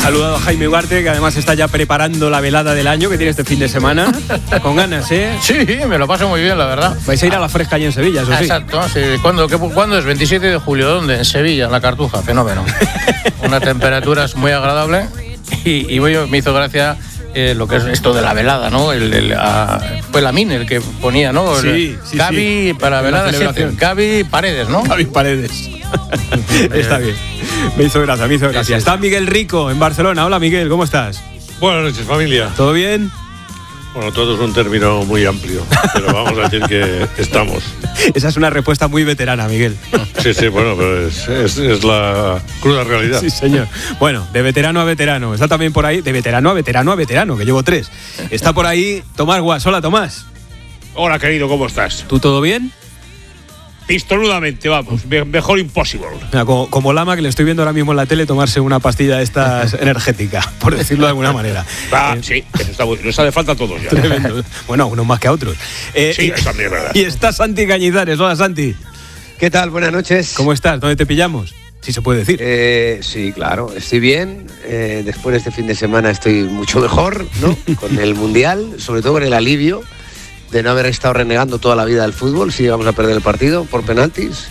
Saludado a Jaime Ugarte, que además está ya preparando la velada del año que tiene este fin de semana. Con ganas, ¿eh? Sí, me lo paso muy bien, la verdad. Vais a ir a la Fresca allí en Sevilla, eso sí. Exacto, sí. ¿Cuándo es? 27 de julio, ¿dónde? En Sevilla, en la Cartuja, fenómeno. Una temperatura muy agradable y me hizo gracia lo que es esto de la velada, ¿no? Fue Lamin el que ponía, ¿no? Sí. Gaby para la velada, Gaby Paredes, ¿no? Gaby Paredes. Está bien. Me hizo gracia. Sí. Está Miguel Rico en Barcelona. Hola, Miguel, ¿cómo estás? Buenas noches, familia. ¿Todo bien? Bueno, todo es un término muy amplio, pero vamos a decir que estamos. Esa es una respuesta muy veterana, Miguel. Sí, bueno, pero es la cruda realidad. Sí, señor. Bueno, de veterano a veterano. Está también por ahí, de veterano a veterano, que llevo 3. Está por ahí Tomás Guas. Hola, Tomás. Hola, querido, ¿cómo estás? ¿Tú todo bien? Pistoludamente, vamos, mejor imposible. Mira, como Lama, que le estoy viendo ahora mismo en la tele tomarse una pastilla de estas energética, por decirlo de alguna manera. Sí, nos hace falta a todos ya. Tremendo. Bueno, unos más que a otros. Sí, eso también es verdad. Y está Santi Cañizares. Hola, Santi. ¿Qué tal? Buenas noches. ¿Cómo estás? ¿Dónde te pillamos? Sí se puede decir. Sí, claro, estoy bien. Después de este fin de semana estoy mucho mejor, ¿no? Con el Mundial, sobre todo con el alivio de no haber estado renegando toda la vida del fútbol, si vamos a perder el partido por penaltis.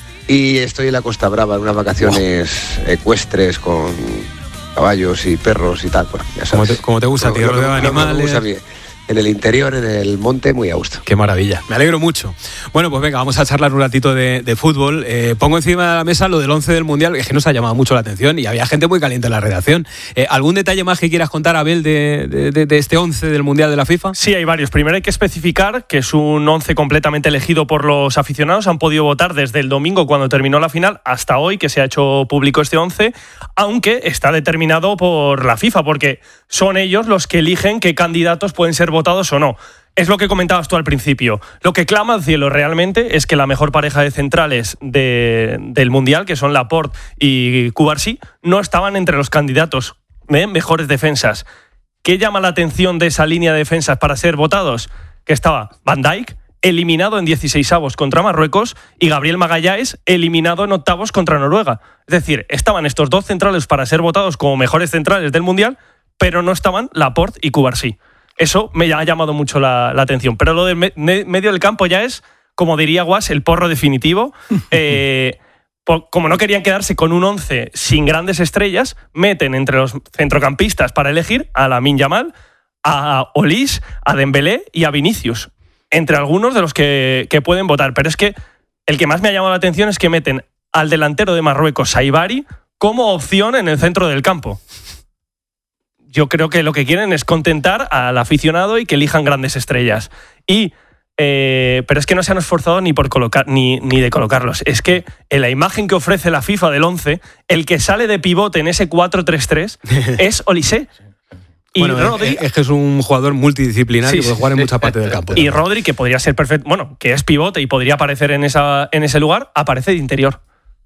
Y estoy en la Costa Brava, en unas vacaciones ecuestres con caballos y perros y tal. Pues, ya sabes. ¿Cómo te gusta, tío? Rodeo de animales. Me gusta bien. En el interior, en el monte, muy a gusto. Qué maravilla, me alegro mucho. Bueno, pues venga, vamos a charlar un ratito de fútbol. Pongo encima de la mesa lo del 11 del Mundial, que es que nos ha llamado mucho la atención y había gente muy caliente en la redacción. ¿Algún detalle más que quieras contar, Abel, de este 11 del Mundial de la FIFA? Sí, hay varios. Primero hay que especificar que es un 11 completamente elegido por los aficionados. Han podido votar desde el domingo, cuando terminó la final, hasta hoy, que se ha hecho público este 11, aunque está determinado por la FIFA, porque son ellos los que eligen qué candidatos pueden ser votados o no. Es lo que comentabas tú al principio. Lo que clama al cielo realmente es que la mejor pareja de centrales del Mundial, que son Laporte y Cubarsí, no estaban entre los candidatos mejores defensas. ¿Qué llama la atención de esa línea de defensas para ser votados? Que estaba Van Dijk, eliminado en 16avos contra Marruecos, y Gabriel Magalhães, eliminado en octavos contra Noruega. Es decir, estaban estos dos centrales para ser votados como mejores centrales del Mundial, pero no estaban Laporte y Cubarsí. Eso me ha llamado mucho la atención. Pero lo del medio del campo ya es, como diría Guas, el porro definitivo. Como no querían quedarse con un 11 sin grandes estrellas, meten entre los centrocampistas para elegir a Lamine Yamal, a Olise, a Dembélé y a Vinicius, entre algunos de los que pueden votar. Pero es que el que más me ha llamado la atención es que meten al delantero de Marruecos, Saibari, como opción en el centro del campo. Yo creo que lo que quieren es contentar al aficionado y que elijan grandes estrellas. Pero es que no se han esforzado ni por colocar ni de colocarlos. Es que en la imagen que ofrece la FIFA del 11, el que sale de pivote en ese 4-3-3 es Olise. Y bueno, Rodri, es que es un jugador multidisciplinar que puede jugar en mucha parte del campo. Y Rodri, que podría ser perfecto, bueno, que es pivote y podría aparecer en ese lugar, aparece de interior.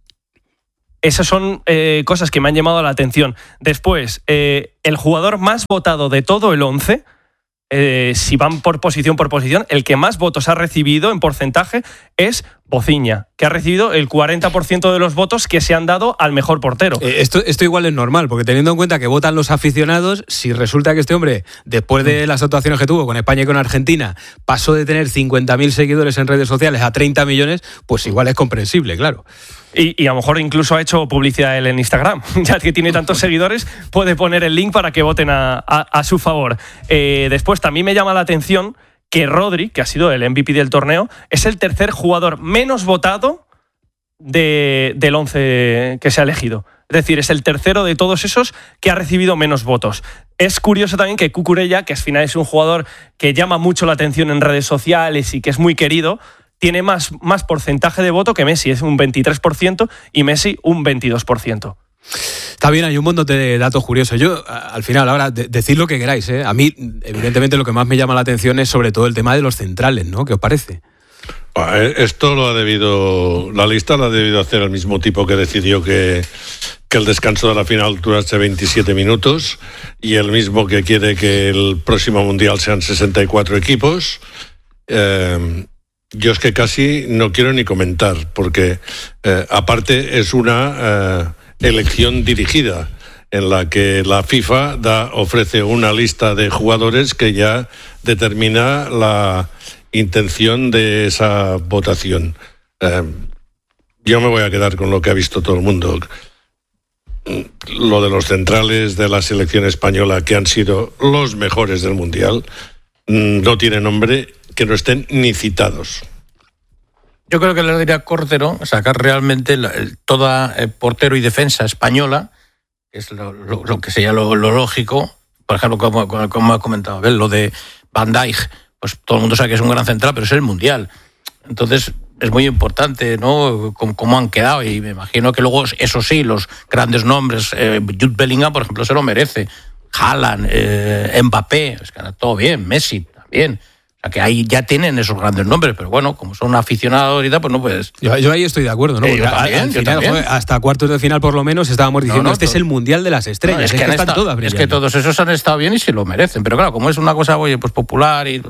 Esas son cosas que me han llamado la atención. Después, el jugador más votado de todo el 11, si van por posición, el que más votos ha recibido en porcentaje es Bocinha, que ha recibido el 40% de los votos que se han dado al mejor portero. Esto igual es normal, porque teniendo en cuenta que votan los aficionados, si resulta que este hombre, después de las actuaciones que tuvo con España y con Argentina, pasó de tener 50.000 seguidores en redes sociales a 30 millones, pues igual es comprensible, claro. Y a lo mejor incluso ha hecho publicidad él en Instagram. Ya que tiene tantos seguidores, puede poner el link para que voten a su favor. Después también me llama la atención que Rodri, que ha sido el MVP del torneo, es el tercer jugador menos votado del 11 que se ha elegido. Es decir, es el tercero de todos esos que ha recibido menos votos. Es curioso también que Cucurella, que al final es un jugador que llama mucho la atención en redes sociales y que es muy querido, tiene más porcentaje de voto que Messi, es un 23%, y Messi un 22%. Está bien, hay un montón de datos curiosos. Yo, al final, ahora, decid lo que queráis, ¿eh? A mí, evidentemente, lo que más me llama la atención es sobre todo el tema de los centrales, ¿no? ¿Qué os parece? Esto la lista la ha debido hacer el mismo tipo que decidió que el descanso de la final durase 27 minutos y el mismo que quiere que el próximo Mundial sean 64 equipos. Yo es que casi no quiero ni comentar, porque aparte es una elección dirigida. en la que la FIFA ofrece una lista de jugadores que ya determina la intención de esa votación. Yo me voy a quedar con lo que ha visto todo el mundo. Lo de los centrales de la selección española, que han sido los mejores del Mundial, no tiene nombre que no estén ni citados. Yo creo que le diría a Cordero sacar realmente toda portero y defensa española, que es lo que sería lo lógico. Por ejemplo, como ha comentado Abel, lo de Van Dijk, pues todo el mundo sabe que es un gran central, pero es el Mundial. Entonces es muy importante, ¿no?, cómo han quedado, y me imagino que luego, eso sí, los grandes nombres, Jude Bellingham, por ejemplo, se lo merece, Haaland, Mbappé, es que todo bien, Messi también. O sea, que ahí ya tienen esos grandes nombres, pero bueno, como son aficionados ahorita, pues no puedes... Yo ahí estoy de acuerdo, ¿no? Porque al final, joder, hasta cuartos de final por lo menos estábamos diciendo este es el Mundial de las estrellas, no, es que están todas brillando. Es que todos esos han estado bien y se lo merecen, pero claro, como es una cosa, oye, pues popular y...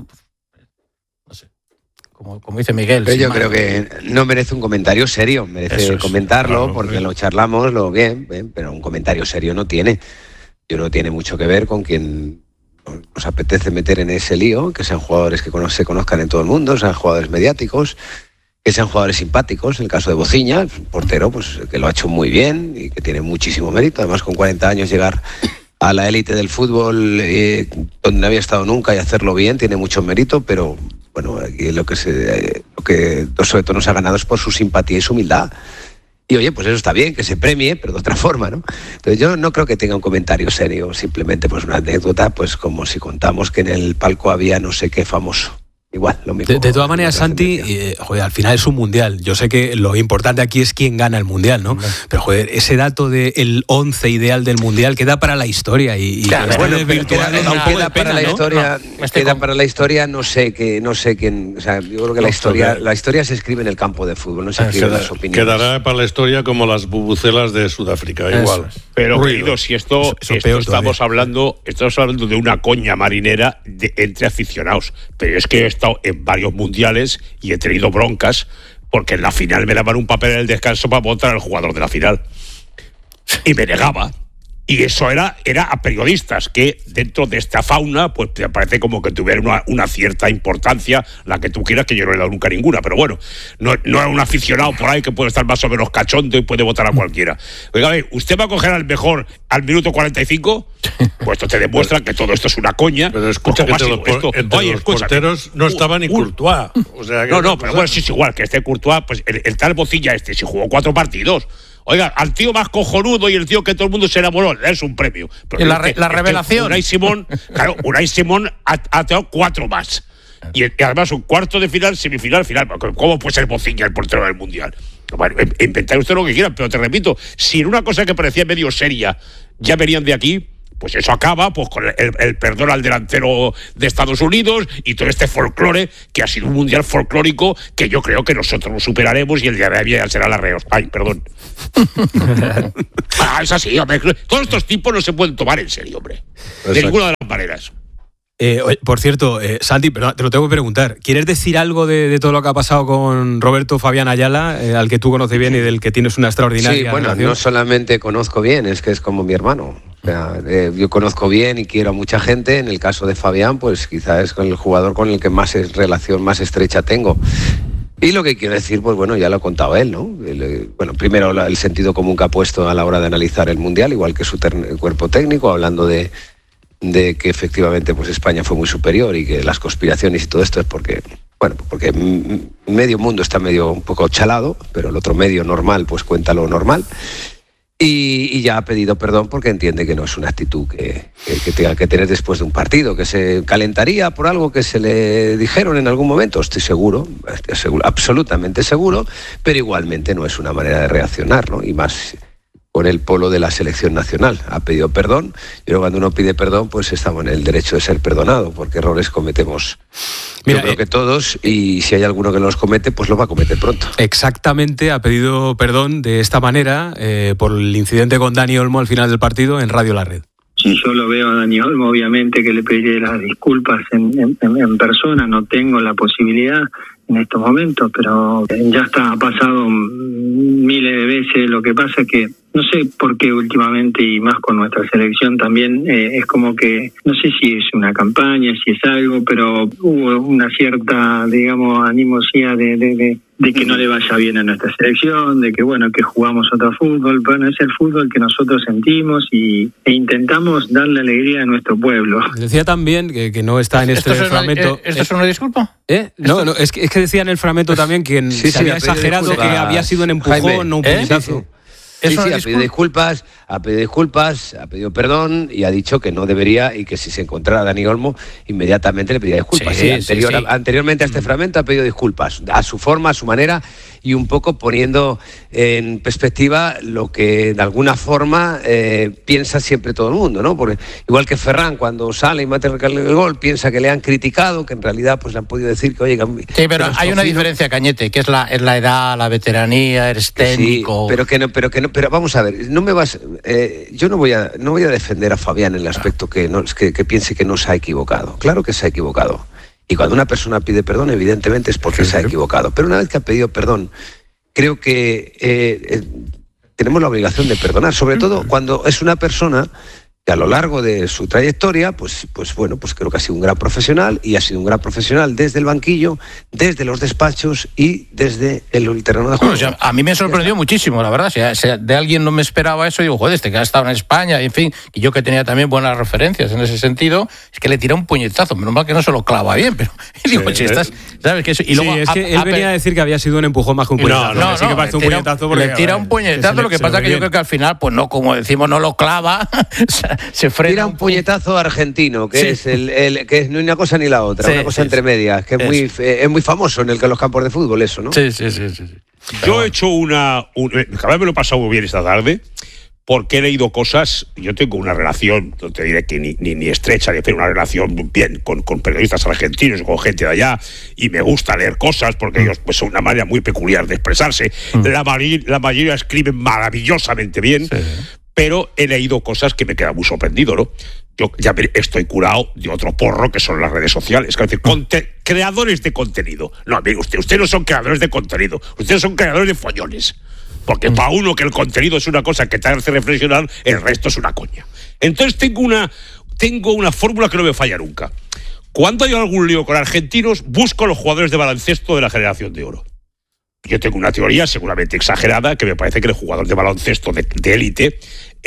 no sé, como dice Miguel... Pero yo creo que no merece un comentario serio, merece comentarlo, claro, porque lo charlamos, bien, pero un comentario serio no tiene. Yo creo que tiene mucho que ver con quien nos apetece meter en ese lío, que sean jugadores que se conozcan en todo el mundo, sean jugadores mediáticos, que sean jugadores simpáticos. En el caso de Bociña, un portero pues que lo ha hecho muy bien y que tiene muchísimo mérito. Además, con 40 años llegar a la élite del fútbol, donde no había estado nunca, y hacerlo bien, tiene mucho mérito, pero bueno, aquí lo que sobre todo nos ha ganado es por su simpatía y su humildad. Y oye, pues eso está bien, que se premie, pero de otra forma, ¿no? Entonces yo no creo que tenga un comentario serio, simplemente pues una anécdota, pues como si contamos que en el palco había no sé qué famoso. Igual, lo mismo. De todas maneras, Santi, joder, al final es un mundial. Yo sé que lo importante aquí es quién gana el mundial, ¿no? Pero joder, ese dato del 11 ideal del mundial queda para la historia y claro, bueno, queda para la historia, queda para la historia, no sé quién, o sea, yo creo que la historia se escribe en el campo de fútbol, no se escribe en las opiniones. Quedará para la historia como las bubucelas de Sudáfrica, igual. Pero querido, si esto estamos hablando de una coña marinera entre aficionados, pero es que en varios mundiales y he tenido broncas porque en la final me daban un papel en el descanso para votar al jugador de la final y me negaba, y eso era a periodistas que dentro de esta fauna pues te parece como que tuvieran una cierta importancia, la que tú quieras, que yo no le he dado nunca ninguna, pero bueno, no era un aficionado por ahí que puede estar más o menos cachondo y puede votar a cualquiera. Oiga, a ver, ¿usted va a coger al mejor al minuto 45? Pues esto te demuestra que todo esto es una coña. Pero escucha que entre los porteros no estaba ni Courtois. O sea, no, pero bueno, sí es igual que Courtois, pues el tal Bociña si jugó 4 partidos. Oiga, al tío más cojonudo y el tío que todo el mundo se enamoró, es un premio. Pero la revelación. Unai Simón ha tenido 4 más. Y además un cuarto de final, semifinal, final. ¿Cómo puede ser Bociña el portero del Mundial? Bueno, inventar usted lo que quieran, pero te repito, si en una cosa que parecía medio seria ya venían de aquí, pues eso acaba pues con el perdón al delantero de Estados Unidos y todo este folclore que ha sido un mundial folclórico que yo creo que nosotros lo superaremos y el de Arabia será la Reos. Ay, perdón. Es así, hombre. Todos estos tipos no se pueden tomar en serio, hombre. De ninguna de las maneras. Por cierto, Santi, pero te lo tengo que preguntar. ¿Quieres decir algo de todo lo que ha pasado con Roberto Fabián Ayala, al que tú conoces bien y del que tienes una extraordinaria relación? No solamente conozco bien, es que es como mi hermano. O sea, yo conozco bien y quiero a mucha gente. En el caso de Fabián, pues quizás es con el jugador con el que más relación más estrecha tengo. Y lo que quiero decir, pues bueno, ya lo ha contado él, ¿no? Primero el sentido común que ha puesto a la hora de analizar el Mundial, igual que su cuerpo técnico, hablando de que efectivamente pues España fue muy superior y que las conspiraciones y todo esto es porque medio mundo está medio un poco chalado, pero el otro medio normal pues cuenta lo normal. Y ya ha pedido perdón porque entiende que no es una actitud que tenga que tener después de un partido, que se calentaría por algo que se le dijeron en algún momento. Estoy seguro, absolutamente seguro, pero igualmente no es una manera de reaccionar, ¿no? Y más con el polo de la selección nacional. Ha pedido perdón, pero cuando uno pide perdón, pues estamos en el derecho de ser perdonado, porque errores cometemos. Yo creo que todos, y si hay alguno que no los comete, pues lo va a cometer pronto. Exactamente, ha pedido perdón de esta manera por el incidente con Dani Olmo al final del partido en Radio La Red. Si yo lo veo a Dani Olmo, obviamente que le pediré las disculpas en persona, no tengo la posibilidad. en estos momentos, pero ya está, ha pasado miles de veces. Lo que pasa es que no sé por qué últimamente, y más con nuestra selección también, es como que, no sé si es una campaña, si es algo, pero hubo una cierta, digamos, animosidad de que no le vaya bien a nuestra selección, de que bueno, que jugamos otro fútbol. Bueno, es el fútbol que nosotros sentimos e intentamos darle alegría a nuestro pueblo. Decía también que no está en este fragmento. ¿Esto es una disculpa? No, es que decía en el fragmento también que se había exagerado, que había sido un empujón, Jaime, no un puñetazo. Sí, ha pedido disculpas, ha pedido perdón y ha dicho que no debería, y que si se encontrara a Dani Olmo inmediatamente le pediría disculpas. Anteriormente a este fragmento ha pedido disculpas a su forma, a su manera, y un poco poniendo en perspectiva lo que de alguna forma piensa siempre todo el mundo, ¿no? Porque igual que Ferran, cuando sale y mete el gol, piensa que le han criticado, que en realidad pues le han podido decir que, oye... Sí, pero hay una diferencia, Cañete, que es la edad, la veteranía, eres técnico... Sí, pero vamos a ver, yo no voy a defender a Fabián en el aspecto que piense que no se ha equivocado. Claro que se ha equivocado. Y cuando una persona pide perdón, evidentemente es porque se ha equivocado. Pero una vez que ha pedido perdón, creo que tenemos la obligación de perdonar, sobre todo cuando es una persona que a lo largo de su trayectoria, pues creo que ha sido un gran profesional, y ha sido un gran profesional desde el banquillo, desde los despachos y desde el terreno de juego. Bueno, a mí me sorprendió muchísimo, la verdad. Si de alguien no me esperaba eso, digo, joder, que ha estado en España, y en fin, y yo que tenía también buenas referencias en ese sentido, es que le tira un puñetazo, menos mal que no se lo clava bien, pero digo, ¿sabes qué? Y luego, es que él venía a decir que había sido un empujón más que un puñetazo. No, sí que parece un puñetazo porque le tira un puñetazo, lo que pasa es que yo creo que al final, pues no, como decimos, no lo clava. Se frena. Tira un puñetazo argentino, que es que es no una cosa ni la otra, una cosa entre medias, que es muy famoso en los campos de fútbol eso, ¿no? Sí. Yo he hecho cada vez me lo he pasado muy bien esta tarde, porque he leído cosas. Yo tengo una relación, no te diré que ni estrecha, ni una relación bien con periodistas argentinos, con gente de allá, y me gusta leer cosas porque ellos pues son una manera muy peculiar de expresarse. La mayoría escriben maravillosamente bien. Sí. Pero he leído cosas que me quedan muy sorprendido, ¿no? Yo ya estoy curado de otro porro que son las redes sociales. Es decir, creadores de contenido. No, mire, ustedes no son creadores de contenido. Ustedes son creadores de follones. Porque para uno que el contenido es una cosa que te hace reflexionar, el resto es una coña. Entonces tengo una fórmula que no me falla nunca. Cuando hay algún lío con argentinos, busco a los jugadores de baloncesto de la generación de oro. Yo tengo una teoría seguramente exagerada, que me parece que el jugador de baloncesto de élite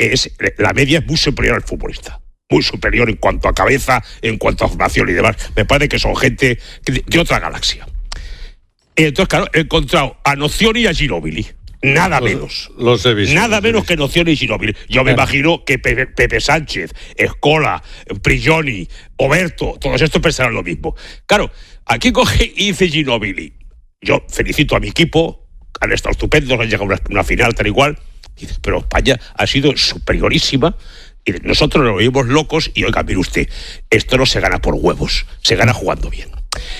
la media es muy superior al futbolista. Muy superior en cuanto a cabeza, en cuanto a formación y demás. Me parece que son gente de otra galaxia. Entonces, claro, he encontrado a Nocioni y a Ginóbili. Nada menos. Los he visto. Nada menos que Nocioni y Ginóbili. Yo me imagino que Pepe Sánchez, Escola, Prigioni, Oberto, todos estos pensarán lo mismo. Claro, aquí coge y dice Ginóbili: yo felicito a mi equipo, han estado estupendos, han llegado a una final tal igual, pero España ha sido superiorísima y nosotros nos oímos locos. Y oiga, mire usted, esto no se gana por huevos, se gana jugando bien.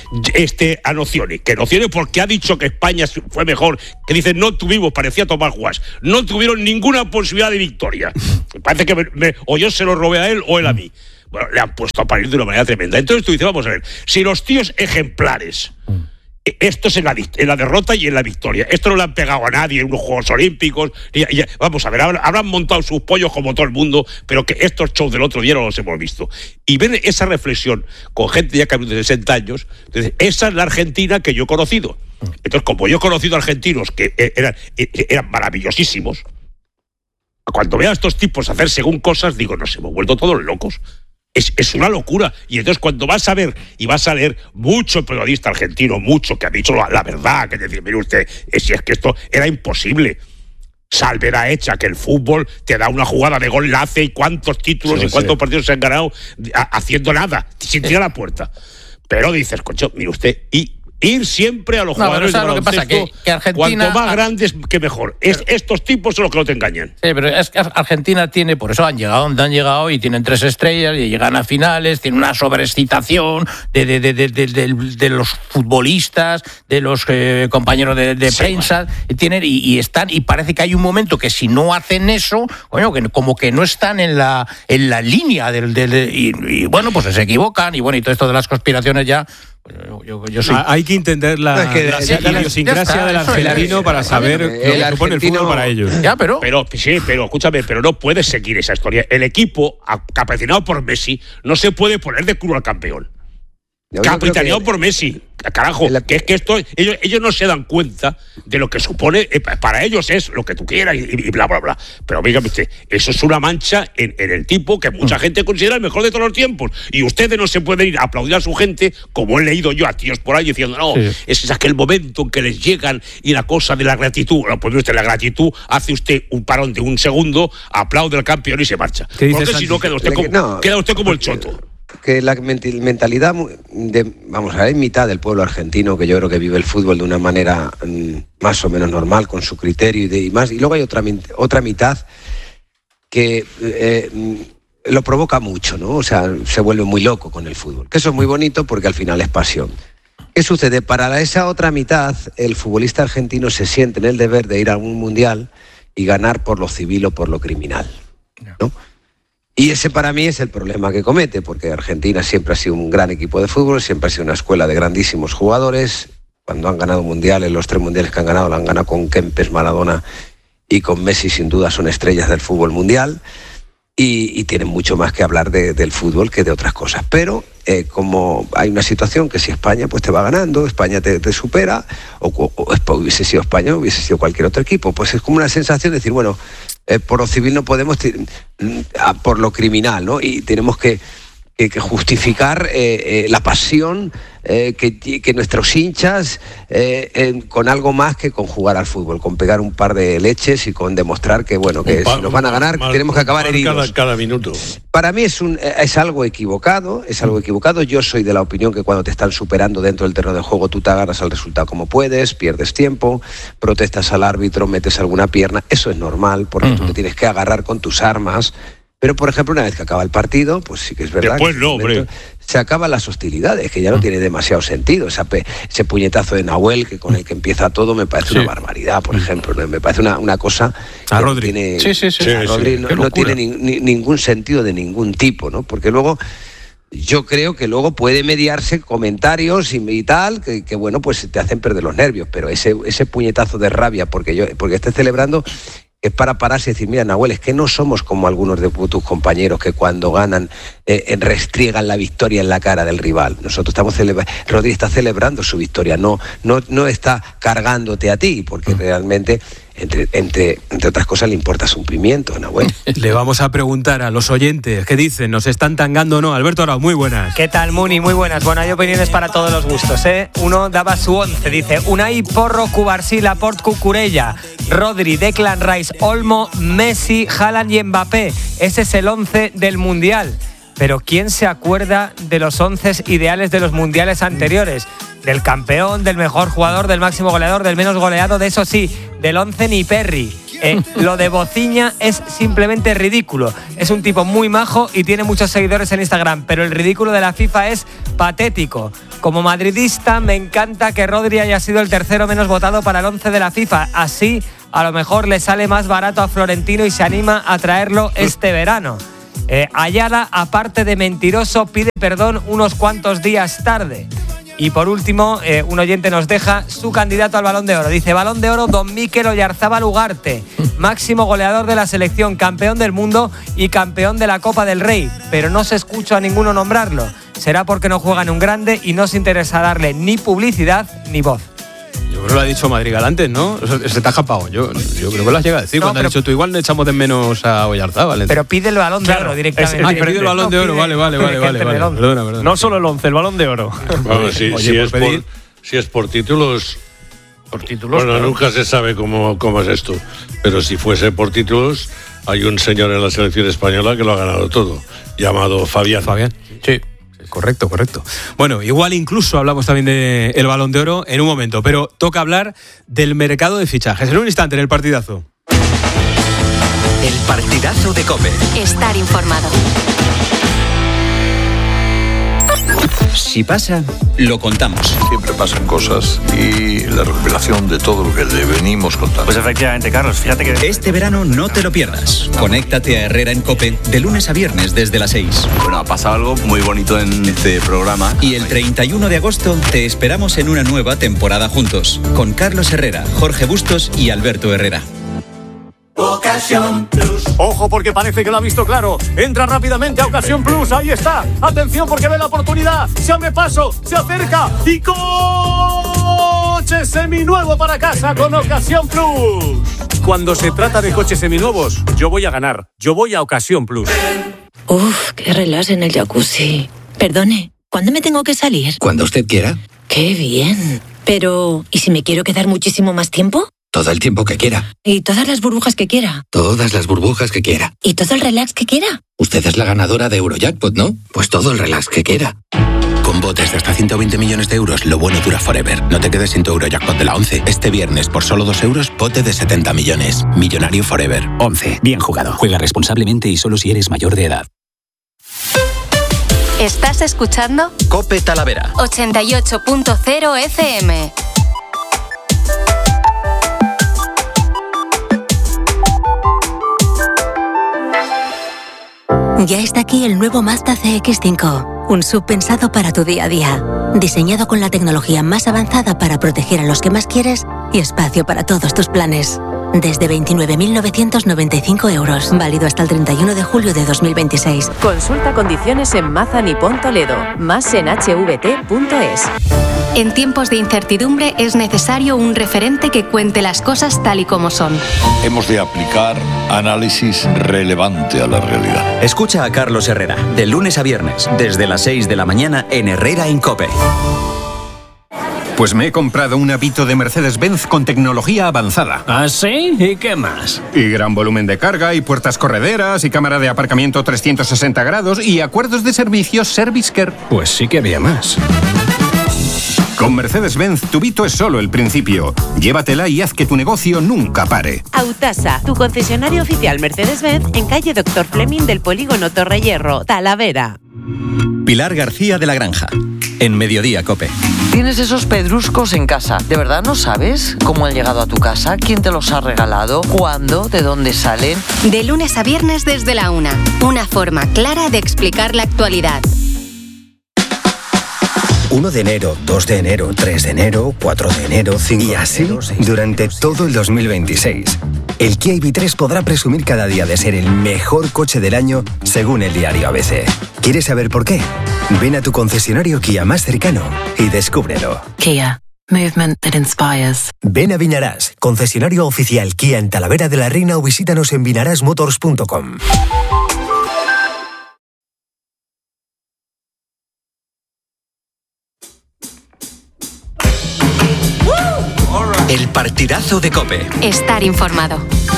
A Nocioni, porque ha dicho que España fue mejor, que dice no tuvimos, parecía Tomás Guas, no tuvieron ninguna posibilidad de victoria. Parece que o yo se lo robé a él o él a mí. Bueno, le han puesto a parir de una manera tremenda. Entonces tú dices, vamos a ver, si los tíos ejemplares, esto es en la derrota y en la victoria. Esto no le han pegado a nadie en unos Juegos Olímpicos. Vamos a ver, habrán montado sus pollos como todo el mundo, pero que estos shows del otro día no los hemos visto. Y ver esa reflexión con gente ya que ha de 60 años, entonces, esa es la Argentina que yo he conocido. Entonces, como yo he conocido argentinos que eran maravillosísimos, cuando veo a estos tipos hacer según cosas, digo, nos hemos vuelto todos locos. Es una locura. Y entonces cuando vas a ver y vas a leer mucho periodista argentino, mucho que ha dicho la verdad, que decir, mire usted, si es que esto era imposible. Salvedad hecha que el fútbol te da una jugada de gol, la hace, y cuántos títulos y cuántos partidos se han ganado haciendo nada, sin tirar a la puerta. Pero dices, coño, mire usted, y ir siempre a los jugadores de baloncesto, lo que pasa, que Argentina, cuanto más grandes que mejor. Estos tipos son los que no te engañan. Sí, pero es que Argentina tiene, por eso han llegado donde han llegado, y tienen 3 estrellas y llegan a finales, tienen una sobreexcitación de los futbolistas, de los compañeros de prensa, bueno. y están, y parece que hay un momento que si no hacen eso, bueno, que como que no están en la línea y bueno, pues se equivocan, y bueno, y todo esto de las conspiraciones ya Yo soy... Hay que entender la idiosincrasia del argentino para saber lo que supone el fútbol para ellos. Pero escúchame, pero no puedes seguir esa historia. El equipo, capitaneado por Messi, no se puede poner de culo al campeón. Capitaneado por Messi. Carajo, que es que esto ellos no se dan cuenta de lo que supone, para ellos es lo que tú quieras y bla, bla, bla. Pero dígame usted, eso es una mancha en el tipo que mucha gente considera el mejor de todos los tiempos. Y ustedes no se pueden ir a aplaudir a su gente, como he leído yo a tíos por ahí diciendo, no, ese es aquel momento en que les llegan y la cosa de la gratitud. No, pues usted, la gratitud, hace usted un parón de un segundo, aplaude al campeón y se marcha. Porque si no, queda usted como el choto. Que la mentalidad vamos a ver, mitad del pueblo argentino que yo creo que vive el fútbol de una manera más o menos normal, con su criterio y más, y luego hay otra mitad que lo provoca mucho, ¿no? O sea, se vuelve muy loco con el fútbol, que eso es muy bonito porque al final es pasión. ¿Qué sucede? Para esa otra mitad, el futbolista argentino se siente en el deber de ir a un mundial y ganar por lo civil o por lo criminal, ¿no? Y ese para mí es el problema que comete, porque Argentina siempre ha sido un gran equipo de fútbol, siempre ha sido una escuela de grandísimos jugadores. Cuando han ganado mundiales, los 3 mundiales que han ganado, lo han ganado con Kempes, Maradona y con Messi, sin duda son estrellas del fútbol mundial. Y tienen mucho más que hablar del fútbol que de otras cosas. Pero como hay una situación que si España pues te va ganando, España te supera, o hubiese sido España o hubiese sido cualquier otro equipo, pues es como una sensación de decir, bueno, por lo civil no podemos, por lo criminal, ¿no? Y tenemos que justificar la pasión que nuestros hinchas con algo más que con jugar al fútbol, con pegar un par de leches y con demostrar que bueno, que si nos van a ganar tenemos que acabar heridos. Cada minuto. Para mí es algo equivocado, Yo soy de la opinión que cuando te están superando dentro del terreno de juego tú te agarras al resultado como puedes, pierdes tiempo, protestas al árbitro, metes alguna pierna, eso es normal porque tú te tienes que agarrar con tus armas. Pero, por ejemplo, una vez que acaba el partido, pues sí que es verdad. Después no, hombre. Se acaban las hostilidades, que ya no tiene demasiado sentido. Ese puñetazo de Nahuel, que con el que empieza todo, me parece una barbaridad, por ejemplo. Me parece una cosa. A Rodri. Rodri no tiene ningún sentido de ningún tipo, ¿no? Porque luego. Yo creo que luego puede mediarse comentarios y tal, que bueno, pues te hacen perder los nervios. Pero ese puñetazo de rabia, porque esté celebrando. Es para pararse y decir, mira, Nahuel, es que no somos como algunos de tus compañeros que cuando ganan restriegan la victoria en la cara del rival. Nosotros estamos Rodri está celebrando su victoria, no está cargándote a ti, porque realmente, entre otras cosas, le importa su cumplimiento, Nahuel. Le vamos a preguntar a los oyentes, ¿qué dicen? ¿Nos están tangando o no? Alberto Arau, muy buenas. ¿Qué tal, Muni? Muy buenas. Bueno, hay opiniones para todos los gustos, ¿eh? Uno daba su 11, dice Unai, Porro, Cubarsí, Laporte, Cucurella, Rodri, Declan Rice, Olmo, Messi, Haaland y Mbappé. Ese es el 11 del Mundial. Pero ¿quién se acuerda de los 11 ideales de los mundiales anteriores? Del campeón, del mejor jugador, del máximo goleador, del menos goleado, de eso sí, del 11 ni Perry. Lo de Bociña es simplemente ridículo. Es un tipo muy majo y tiene muchos seguidores en Instagram, pero el ridículo de la FIFA es patético. Como madridista me encanta que Rodri haya sido el tercero menos votado para el 11 de la FIFA. Así a lo mejor le sale más barato a Florentino y se anima a traerlo este verano. Ayala, aparte de mentiroso, pide perdón unos cuantos días tarde. Y por último, un oyente nos deja su candidato al Balón de Oro. Dice, Balón de Oro, Don Mikel Oyarzabal Ugarte, máximo goleador de la selección, campeón del mundo y campeón de la Copa del Rey. Pero no se escucha a ninguno nombrarlo. Será porque no juega en un grande y no se interesa darle ni publicidad ni voz. Yo creo que lo ha dicho Madrigal antes, ¿no? Se te ha escapado. Yo creo que lo has llegado a decir. No, cuando has dicho tú, igual le echamos de menos a Oyarzábal. Pero pide el Balón de Oro directamente. Pide el Balón de Oro, vale. Perdona. No solo el 11, el Balón de Oro. Bueno, si es por títulos... Por títulos. Bueno, claro. Nunca se sabe cómo es esto. Pero si fuese por títulos, hay un señor en la selección española que lo ha ganado todo, llamado Fabián. Sí. Correcto. Bueno, igual incluso hablamos también del Balón de Oro en un momento, pero toca hablar del mercado de fichajes. En un instante, en el partidazo. El partidazo de COPE. Estar informado. Si pasa, lo contamos. Siempre pasan cosas y la revelación de todo lo que le venimos contando. Pues efectivamente, Carlos, fíjate que... Este verano no te lo pierdas. Conéctate a Herrera en COPE de lunes a viernes desde las 6. Bueno, ha pasado algo muy bonito en este programa. Y el 31 de agosto te esperamos en una nueva temporada juntos, con Carlos Herrera, Jorge Bustos y Alberto Herrera. Ocasión Plus. Ojo, porque parece que lo ha visto claro. Entra rápidamente a Ocasión Plus. Ahí está. Atención, porque ve la oportunidad. Se abre paso, se acerca y coche seminuevo para casa con Ocasión Plus. Cuando se trata de coches seminuevos, yo voy a ganar. Yo voy a Ocasión Plus. Uf, qué relax en el jacuzzi. Perdone, ¿cuándo me tengo que salir? Cuando usted quiera. Qué bien. Pero, ¿y si me quiero quedar muchísimo más tiempo? Todo el tiempo que quiera. ¿Y todas las burbujas que quiera? Todas las burbujas que quiera. ¿Y todo el relax que quiera? Usted es la ganadora de Eurojackpot, ¿no? Pues todo el relax que quiera. Con botes de hasta 120 millones de euros, lo bueno dura forever. No te quedes sin tu Eurojackpot de la 11. Este viernes, por solo 2 euros, bote de 70 millones. Millonario forever. 11. Bien jugado. Juega responsablemente y solo si eres mayor de edad. ¿Estás escuchando? COPE Talavera. 88.0 FM. Ya está aquí el nuevo Mazda CX-5, un SUV pensado para tu día a día, diseñado con la tecnología más avanzada para proteger a los que más quieres y espacio para todos tus planes. Desde 29.995 euros, válido hasta el 31 de julio de 2026. Consulta condiciones en Mazda Nippon Toledo, más en hvt.es. En tiempos de incertidumbre es necesario un referente que cuente las cosas tal y como son. Hemos de aplicar análisis relevante a la realidad. Escucha a Carlos Herrera, de lunes a viernes, desde las 6 de la mañana en Herrera en COPE. Pues me he comprado un Avito de Mercedes-Benz con tecnología avanzada. ¿Ah, sí? ¿Y qué más? Y gran volumen de carga, y puertas correderas, y cámara de aparcamiento 360 grados, y acuerdos de servicios Service Care. Pues sí que había más. Con Mercedes-Benz, tu Vito es solo el principio. Llévatela y haz que tu negocio nunca pare. Autasa, tu concesionario oficial Mercedes-Benz en calle Dr. Fleming del Polígono Torrehierro, Talavera. Pilar García de la Granja, en Mediodía COPE. Tienes esos pedruscos en casa. ¿De verdad no sabes cómo han llegado a tu casa? ¿Quién te los ha regalado? ¿Cuándo? ¿De dónde salen? De lunes a viernes desde la 1. Una forma clara de explicar la actualidad. 1 de enero, 2 de enero, 3 de enero, 4 de enero, 5 y así de enero, 6 durante todo el 2026. El Kia EV3 podrá presumir cada día de ser el mejor coche del año según el diario ABC. ¿Quieres saber por qué? Ven a tu concesionario Kia más cercano y descúbrelo. Kia. Movement that inspires. Ven a Vinarás, concesionario oficial Kia en Talavera de la Reina o visítanos en vinarasmotors.com. El partidazo de COPE. Estar informado.